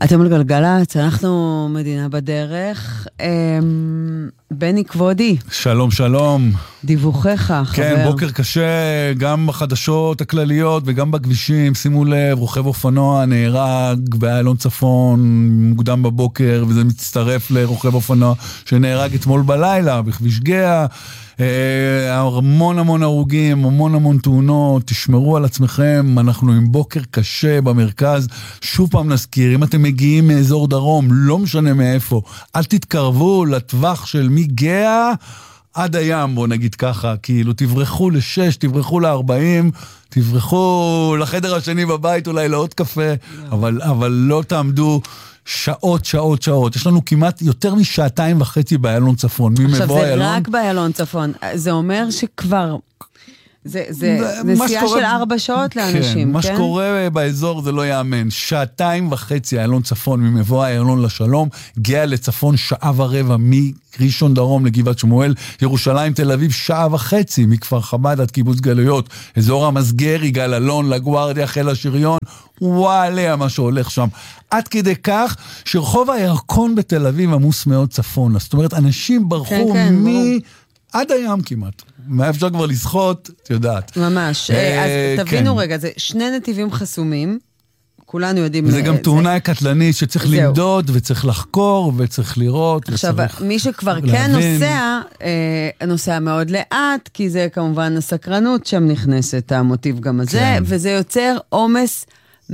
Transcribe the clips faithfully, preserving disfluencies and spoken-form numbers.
אתם על גלגלצ, אנחנו מדינה בדרך. בני כבודי. שלום, שלום. דיווחך, חבר. כן, בוקר קשה, גם בחדשות הכלליות וגם בכבישים. שימו לב, רוכב אופנוע נהרג באיילון צפון מוקדם בבוקר, וזה מצטרף לרוכב אופנוע שנהרג אתמול בלילה בכביש גאה. המון המון הרוגים, המון המון תאונות. תשמרו על עצמכם, אנחנו עם בוקר קשה במרכז. שוב פעם נזכיר, אם אתם מגיעים מאזור דרום, לא משנה מאיפה, אל תתקרבו לטווח של מגאה עד הים, בוא נגיד ככה, כאילו תברחו לשש, תברחו לארבעים, תברחו לחדר השני בבית, אולי לעוד קפה, אבל, אבל לא תעמדו שעות, שעות, שעות. יש לנו כמעט יותר משעתיים וחצי באיילון צפון. עכשיו זה איילון? רק באיילון צפון. זה אומר שכבר... זה, זה נסיעה של ארבע שעות לאנשים, כן? מה שקורה באזור זה לא יאמן. שעתיים וחצי איילון צפון, ממבוא איילון לשלום, גאה לצפון שעה ורבע, מראשון דרום לגבעת שמואל, ירושלים תל אביב שעה וחצי, מכפר חב"ד עד קיבוץ גלויות, אזור המסגר, יגאל אלון, לגוארדיה, חיל השריון, וואלה מה שהולך שם. עד כדי כך שרחוב הירקון בתל אביב עמוס מאוד צפון. זאת אומרת, אנשים ברחו כן, כן, מ... ברור. עד הים כמעט. מה אפשר כבר לשחות? את יודעת. ממש. אז תבינו רגע, זה שני נתיבים חסומים, כולנו יודעים... זה גם תאונה קטלנית שצריך למדוד, וצריך לחקור, וצריך לראות. עכשיו, מי שכבר כן נוסע, נוסע מאוד לאט, כי זה כמובן הסקרנות שם נכנסת, המוטיב גם הזה, וזה יוצר עומס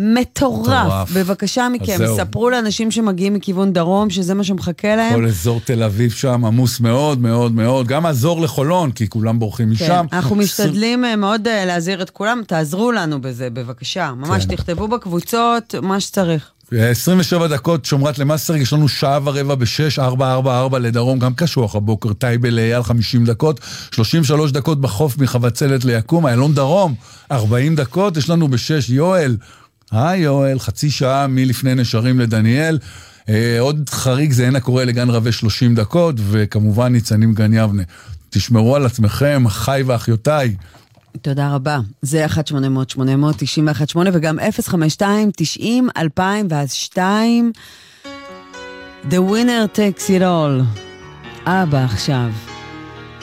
מטורף. בבקשה מכם, ספרו לאנשים שמגיעים מכיוון דרום, שזה מה שמחכה להם. כל אזור תל אביב שם עמוס מאוד מאוד מאוד, גם אזור לחולון, כי כולם בורחים משם. אנחנו משתדלים מאוד להזהיר את כולם, תעזרו לנו בזה, בבקשה. ממש תכתבו בקבוצות, מה שצריך. עשרים ושבע דקות שומרת למסטרג, יש לנו שעה ורבע בשש, ארבע ארבע ארבע לדרום, גם קשוח הבוקר, טייבה לאייל חמישים דקות, שלושים ושלוש דקות בחוף מחבצלת ליקום, איילון דרום, ארבעים דקות, יש לנו בשש, יואל, היי יואל, חצי שעה מלפני נשרים לדניאל, אה, עוד חריג זה אין הקורא לגן רבי שלושים דקות, וכמובן ניצנים גן יבנה. תשמרו על עצמכם, אחי ואחיותיי. תודה רבה. זה אחת שמונה אפס אפס שמונה אפס אפס תשעים ואחת שמונה וגם אפס חמש שתיים תשעים אלפיים ואז שתיים. The winner takes it all. אבא עכשיו.